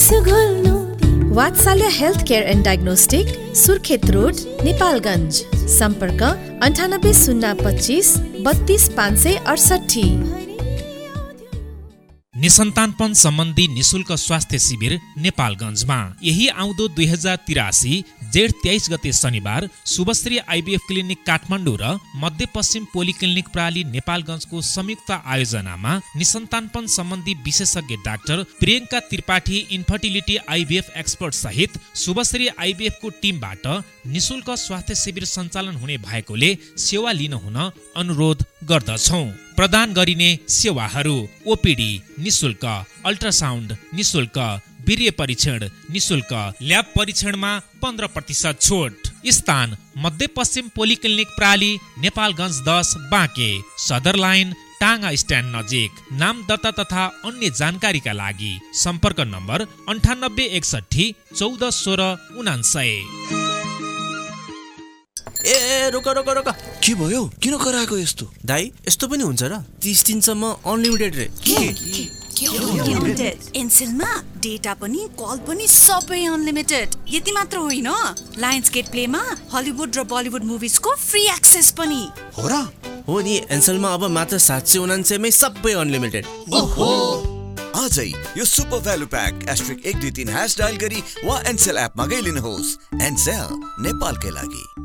वात्सल्य health care and diagnostic, Surkhet road, Nepalgunj. सम्पर्क 980253 32568। निसन्तानपन सम्बन्धी निशुल्क स्वास्थ्य शिविर नेपालगञ्जमा यही आउँदो 2083 जेठ 23 गते शनिबार शुभश्री आइभीएफ क्लिनिक काठमाडौँ र मध्यपश्चिम पोलिक्लिनिक प्राली नेपालगञ्जको संयुक्त आयोजनामा निसन्तानपन सम्बन्धी विशेषज्ञ doctor Priyanka Tripathi infertility IVF expert सहित शुभश्री आइभीएफ को टिमबाट निशुल्क स्वास्थ्य शिविर सञ्चालन हुने भएकोले सेवा लिन हुन अनुरोध गर्दछौं। प्रदान गरिने सेवाहरू ओपीडी निशुल्क, अल्ट्रासाउन्ड निशुल्क, वीर्य परीक्षण निशुल्क, ल्याब परीक्षणमा 15% छुट। स्थान मध्यपश्चिम पोलिक्लिनिक प्राली नेपालगञ्ज 10 बाँके, सदर लाइन टाङ्गा स्ट्यान्ड नजिक। नाम दर्ता तथा अन्य जानकारीका लागि सम्पर्क नम्बर 9861 14 16 99। ए रोक रोक रोक, के भयो? किन कराएको यस्तो? दाइ यस्तो पनि हुन्छ र? 30 दिनसम्म अनलिमिटेड रे। एनसेलमा डेटा पनि कल पनि सबै अनलिमिटेड। यति मात्र होइन, लायन्स गेट प्लेमा हलिउड र बलिउड मुभिजको फ्री एक्सेस पनि हो र? हो नि, एनसेलमा अब मात्र 799 मै सबै अनलिमिटेड। ओहो, आजै यो सुपर भ्यालु प्याक *123# डायल गरी वा एनसेल एपमा गइलिनुहोस्। एनसेल नेपालकै लागि।